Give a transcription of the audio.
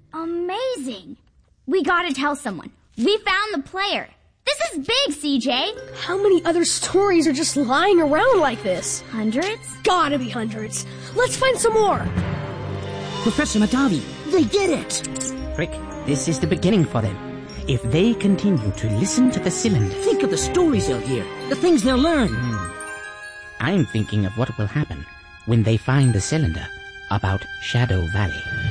Amazing. We gotta tell someone. We found the player. This is big, CJ. How many other stories are just lying around like this? Hundreds? Gotta be hundreds. Let's find some more. Professor Mahdavi, they did it! Frick, this is the beginning for them. If they continue to listen to the cylinder... Think of the stories they'll hear, the things they'll learn. I'm thinking of what will happen when they find the cylinder about Shadow Valley.